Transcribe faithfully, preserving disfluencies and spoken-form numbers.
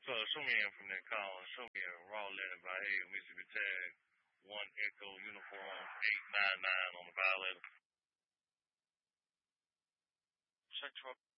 So show me from that call. Show me a raw letter by hey, Mississippi Tag, one Echo Uniform eight nine nine on the violator. Check truck